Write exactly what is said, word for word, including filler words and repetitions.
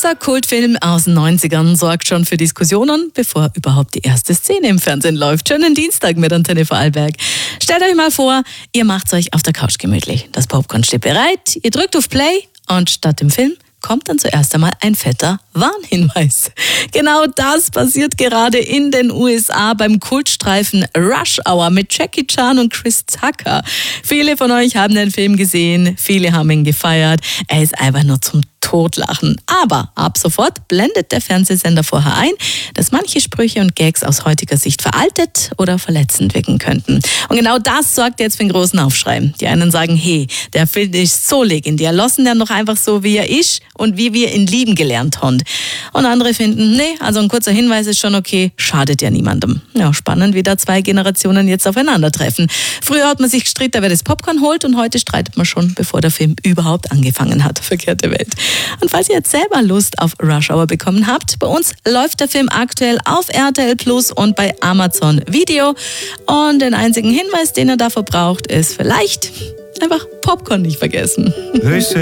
großer Kultfilm aus den neunzigern sorgt schon für Diskussionen, bevor überhaupt die erste Szene im Fernsehen läuft. Schönen Dienstag mit Antenne Vorarlberg. Stellt euch mal vor, ihr macht euch auf der Couch gemütlich. Das Popcorn steht bereit, ihr drückt auf Play und statt dem Film kommt dann zuerst einmal ein fetter Warnhinweis. Genau das passiert gerade in den U S A beim Kultstreifen Rush Hour mit Jackie Chan und Chris Tucker. Viele von euch haben den Film gesehen, viele haben ihn gefeiert. Er ist einfach nur zum Totlachen. Aber ab sofort blendet der Fernsehsender vorher ein, dass manche Sprüche und Gags aus heutiger Sicht veraltet oder verletzend wirken könnten. Und genau das sorgt jetzt für einen großen Aufschrei. Die einen sagen, hey, der Film ist so legendär, lassen den doch einfach so, wie er ist und wie wir ihn lieben gelernt haben. Und andere finden, nee, also ein kurzer Hinweis ist schon okay, schadet ja niemandem. Ja, spannend, wie da zwei Generationen jetzt aufeinandertreffen. Früher hat man sich gestritten, wer das Popcorn holt, und heute streitet man schon, bevor der Film überhaupt angefangen hat. Verkehrte Welt. Und falls ihr jetzt selber Lust auf Rush Hour bekommen habt, bei uns läuft der Film aktuell auf R T L Plus und bei Amazon Video. Und den einzigen Hinweis, den ihr dafür braucht, ist vielleicht einfach Popcorn nicht vergessen.